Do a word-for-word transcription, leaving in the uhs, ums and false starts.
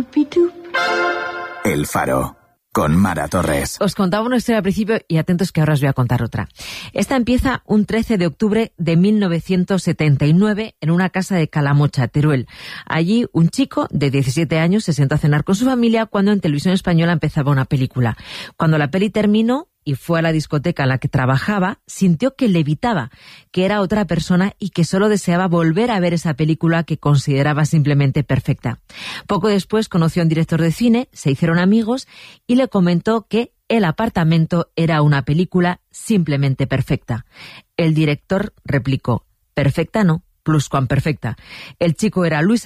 El Faro, con Mara Torres. Os contaba una historia al principio y atentos que ahora os voy a contar otra. Esta empieza un trece de octubre de mil novecientos setenta y nueve en una casa de Calamocha, Teruel. Allí un chico de diecisiete años se sentó a cenar con su familia cuando en Televisión Española empezaba una película. Cuando la peli terminó y fue a la discoteca en la que trabajaba, sintió que levitaba, que era otra persona y que solo deseaba volver a ver esa película que consideraba simplemente perfecta. Poco después conoció a un director de cine, se hicieron amigos y le comentó que El apartamento era una película simplemente perfecta. El director replicó: perfecta no, pluscuamperfecta. El chico era Luis